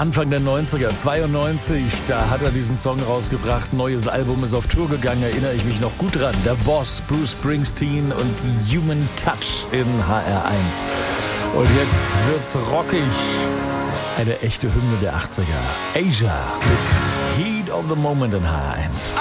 Anfang der 90er, 92, da hat er diesen Song rausgebracht. Neues Album ist auf Tour gegangen, erinnere ich mich noch gut dran. Der Boss, Bruce Springsteen und Human Touch in HR1. Und jetzt wird's rockig. Eine echte Hymne der 80er. Asia mit Heat of the Moment in HR1.